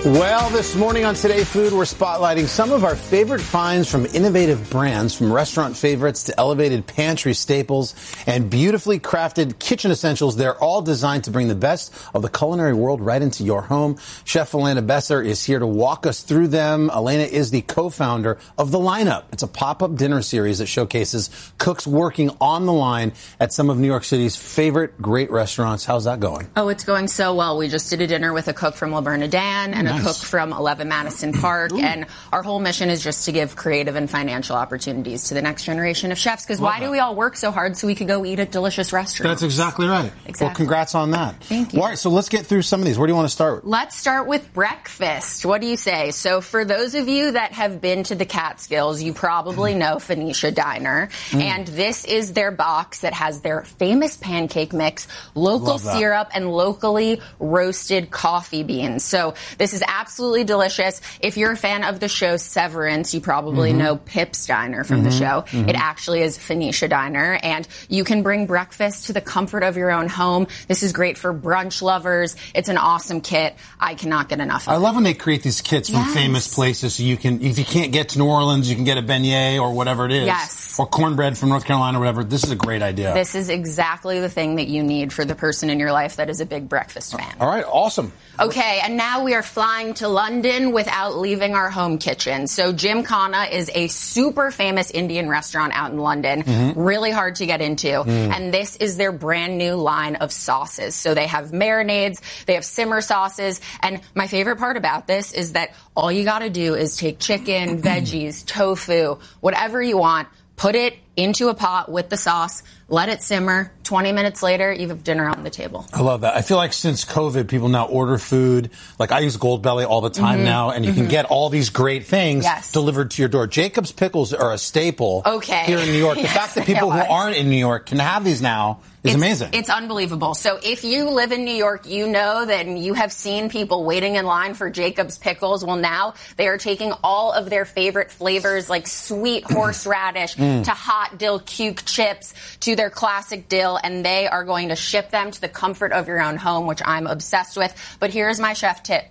Well, this morning on Today Food, we're spotlighting some of our favorite finds from innovative brands, from restaurant favorites to elevated pantry staples and beautifully crafted kitchen essentials. They're all designed to bring the best of the culinary world right into your home. Chef Elena Besser is here to walk us through them. Elena is the co-founder of The Lineup. It's a pop-up dinner series that showcases cooks working on the line at some of New York City's favorite great restaurants. How's that going? Oh, it's going so well. We just did a dinner with a cook from Le Bernardin and a cook from 11 Madison Park. Ooh. And our whole mission is just to give creative and financial opportunities to the next generation of chefs. Because why do we all work so hard so we could go eat at delicious restaurants? That's exactly right. Exactly. Well, congrats on that. Thank you. All right, so let's get through some of these. Where do you want to start? Let's start with breakfast. What do you say? So for those of you that have been to the Catskills, you probably know Phoenicia Diner. And this is their box that has their famous pancake mix, local syrup, and locally roasted coffee beans. So this is absolutely delicious. If you're a fan of the show Severance, you probably know Pip's Diner from the show. It actually is Phoenicia Diner, and you can bring breakfast to the comfort of your own home. This is great for brunch lovers. It's an awesome kit. I cannot get enough of it. I love when they create these kits from famous places, so you can, if you can't get to New Orleans, you can get a beignet or whatever it is. Yes. Or cornbread from North Carolina or whatever. This is a great idea. This is exactly the thing that you need for the person in your life that is a big breakfast fan. All right, awesome. Okay, and now we are flying to London without leaving our home kitchen. So Gymkhana is a super famous Indian restaurant out in London, really hard to get into. And this is their brand new line of sauces. So they have marinades, they have simmer sauces, and my favorite part about this is that all you gotta do is take chicken, veggies, tofu, whatever you want, put it into a pot with the sauce, let it simmer. 20 minutes later, you have dinner on the table. I love that. I feel like since COVID, people now order food. Like I use Goldbelly all the time now, and you can get all these great things delivered to your door. Jacob's Pickles are a staple here in New York. The fact that people who aren't in New York can have these now is amazing. It's unbelievable. So if you live in New York, you know that you have seen people waiting in line for Jacob's Pickles. Well, now they are taking all of their favorite flavors like sweet horseradish to hot dill cuke chips to their classic dill, and they are going to ship them to the comfort of your own home, which I'm obsessed with. But here's my chef tip.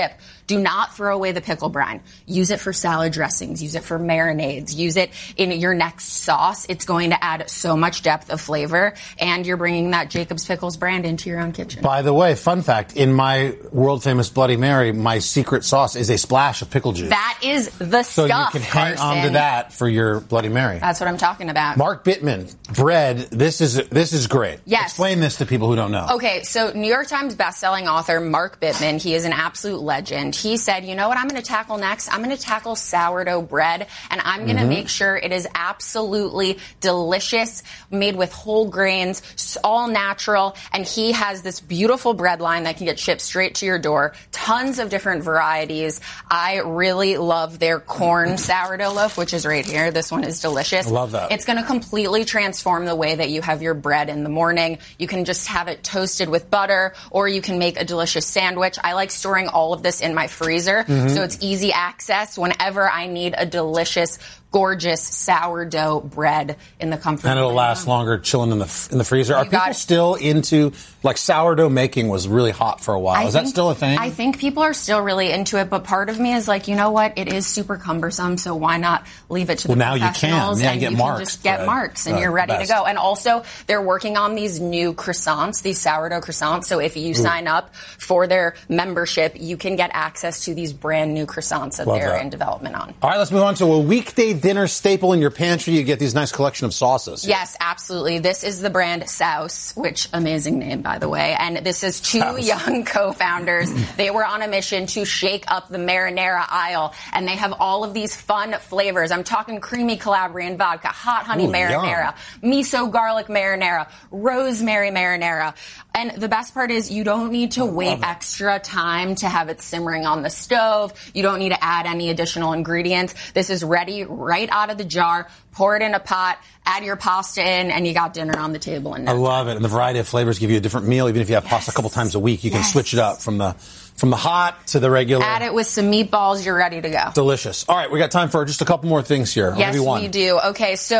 Do not throw away the pickle brine. Use it for salad dressings. Use it for marinades. Use it in your next sauce. It's going to add so much depth of flavor, and you're bringing that Jacob's Pickles brand into your own kitchen. By the way, fun fact, in my world-famous Bloody Mary, my secret sauce is a splash of pickle juice. That is the so stuff, So you can hang on to that for your Bloody Mary. That's what I'm talking about. Mark Bittman, bread, this is great. Yes. Explain this to people who don't know. Okay, so New York Times bestselling author Mark Bittman, he is an absolute legend. He said, you know what I'm going to tackle next? I'm going to tackle sourdough bread, and I'm going to make sure it is absolutely delicious, made with whole grains, all natural, and he has this beautiful bread line that can get shipped straight to your door. Tons of different varieties. I really love their corn sourdough loaf, which is right here. This one is delicious. I love that. It's going to completely transform the way that you have your bread in the morning. You can just have it toasted with butter, or you can make a delicious sandwich. I like storing all of this in my freezer, so it's easy access whenever I need a delicious, gorgeous sourdough bread in the comfort. And it'll last longer chilling in the freezer. Are people still into, like, sourdough making was really hot for a while. Is that still a thing? I think people are still really into it, but part of me is like, you know what? It is super cumbersome, so why not leave it to the professionals? Now you can. You can just get marks, and you're ready to go. And also, they're working on these new croissants, these sourdough croissants. So if you sign up for their membership, you can get access to these brand new croissants that they're in development on. All right, let's move on to a weekday dinner staple in your pantry. You get these nice collection of sauces. Yes, absolutely. This is the brand Souse, which amazing name, by the way. And this is two young co-founders. They were on a mission to shake up the marinara aisle, and they have all of these fun flavors. I'm talking creamy Calabrian vodka, hot honey marinara, miso garlic marinara, rosemary marinara. And the best part is you don't need to wait extra time to have it simmering on the stove. You don't need to add any additional ingredients. This is ready right out of the jar. Pour it in a pot, add your pasta in, and you got dinner on the table. I love it. And the variety of flavors give you a different meal. Even if you have pasta a couple times a week, you can switch it up from the hot to the regular. Add it with some meatballs. You're ready to go. Delicious. All right, we got time for just a couple more things here. Yes, we do. Okay, so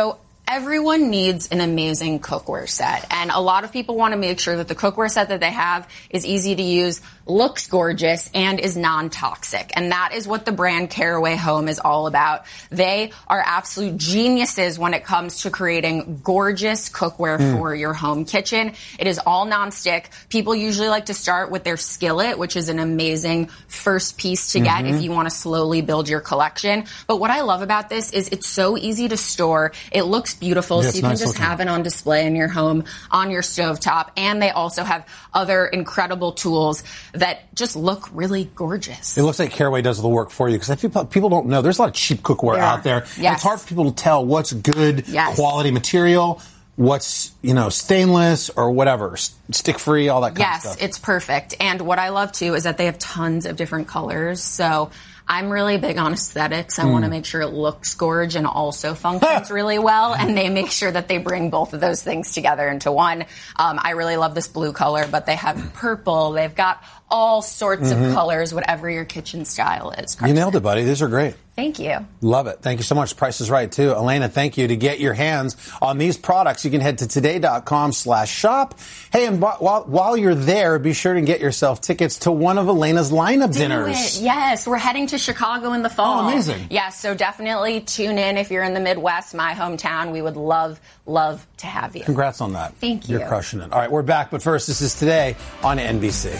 Everyone needs an amazing cookware set, and a lot of people want to make sure that the cookware set that they have is easy to use, looks gorgeous, and is non-toxic. And that is what the brand Caraway Home is all about. They are absolute geniuses when it comes to creating gorgeous cookware for your home kitchen. It is all non-stick. People usually like to start with their skillet, which is an amazing first piece to get if you want to slowly build your collection. But what I love about this is it's so easy to store. It looks beautiful, so you can just have it on display in your home, on your stovetop. And they also have other incredible tools that just look really gorgeous. It looks like Caraway does the work for you, because I feel people don't know. There's a lot of cheap cookware out there. Yes. And it's hard for people to tell what's good quality material, what's, stainless or whatever, stick-free, all that kind of stuff. Yes, it's perfect. And what I love, too, is that they have tons of different colors. So I'm really big on aesthetics. I want to make sure it looks gorgeous and also functions really well. And they make sure that they bring both of those things together into one. I really love this blue color, but they have purple. They've got all sorts of colors, whatever your kitchen style is. Carson. You nailed it, buddy. These are great. Thank you. Love it. Thank you so much. Price is right, too. Elena, thank you. To get your hands on these products, you can head to today.com/shop. Hey, and while you're there, be sure to get yourself tickets to one of Elena's lineup dinners. Yes, we're heading to Chicago in the fall. Oh, amazing. Yes, so definitely tune in if you're in the Midwest, my hometown. We would love to have you. Congrats on that. Thank you. You're crushing it. All right, we're back, but first, this is Today on NBC.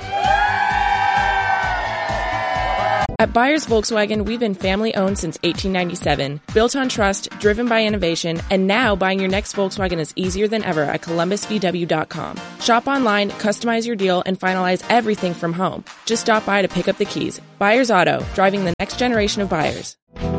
At Byers Volkswagen, we've been family-owned since 1897, built on trust, driven by innovation, and now buying your next Volkswagen is easier than ever at ColumbusVW.com. Shop online, customize your deal, and finalize everything from home. Just stop by to pick up the keys. Byers Auto, driving the next generation of buyers.